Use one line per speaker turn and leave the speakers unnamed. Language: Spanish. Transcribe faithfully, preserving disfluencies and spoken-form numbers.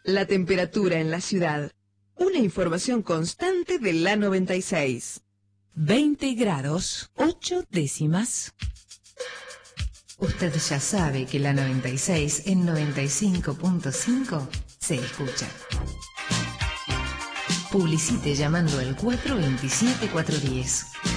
La temperatura en la ciudad. Una información constante de la noventa y seis.
veinte grados, ocho décimas.
Usted ya sabe que la noventa y seis en noventa y cinco punto cinco se escucha. Publicite llamando al cuatro dos siete, cuatro uno cero.